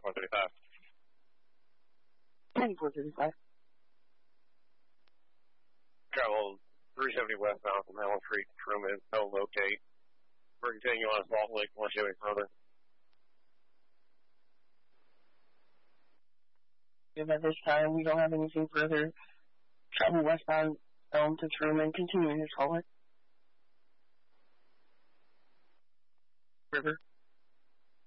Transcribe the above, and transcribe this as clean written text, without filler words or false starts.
135. 9435. Travel 370 westbound from Allen Street, Truman, no locate. We're continuing on Salt Lake, unless you have any further. At this time, we don't have anything further. Travel westbound Elm to Truman, continuing to Salt Lake River.